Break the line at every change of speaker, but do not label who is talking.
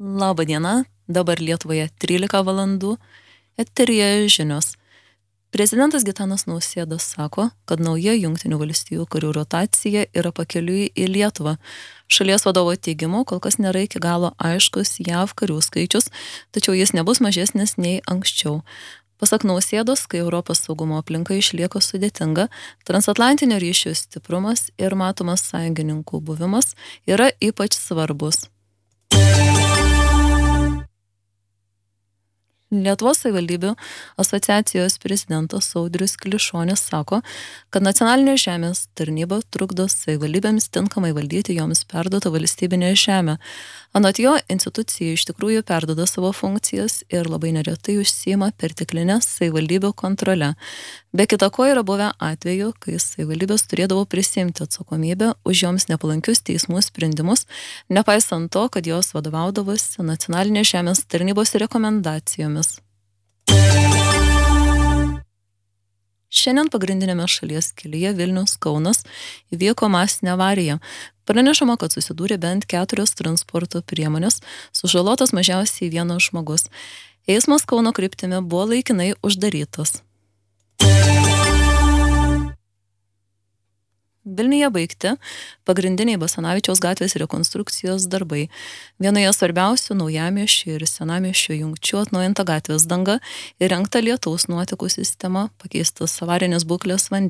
Labą dieną, dabar Lietuvoje 13 valandų, eteryje žinios. Prezidentas Gitanas Nausėda sako, kad nauja Jungtinių valstijų karių rotacija yra pakeliui į Lietuvą. Šalies vadovo teigimu, kol kas nėra iki galo aiškus JAV karių skaičius, tačiau jis nebus mažesnis nei anksčiau. Pasak Nausėdos, kai Europos saugumo aplinka išlieka sudėtinga, transatlantinio ryšio stiprumas ir matomas sąjungininkų buvimas yra ypač svarbus. Lietuvos savivaldybių asociacijos prezidentas Audrius Klišonis sako, kad nacionalinė žemės tarnyba trukdo savivaldybėms tinkamai valdyti joms perduotą valstybinę žemę. Anot jo, institucija iš tikrųjų perduoda savo funkcijas ir labai neretai užsiima perteklinę savivaldybių kontrolę. Be kita ko yra buvę atveju, kai savivaldybės turėdavo prisiimti atsakomybę už joms nepalankius teismų sprendimus, nepaisant to, kad jos vadovaudavosi nacionalinės žemės tarnybos rekomendacijomis. Šiandien pagrindinėme šalies kelyje Vilnius-Kaunas įvyko masinė avarija. Pranešama, kad susidūrė bent 4 transporto priemonės, sužalotas mažiausiai 1 žmogus. Eismas Kauno kryptimi buvo laikinai uždarytas. Vilniuje baigti pagrindiniai Basanavičiaus gatvės rekonstrukcijos darbai. Vienoje svarbiausių naujamiesčio ir senamiesčio jungčių atnaujinta gatvės danga, įrengta lietaus nuotekų sistema, pakeistas avarinės būklės vandens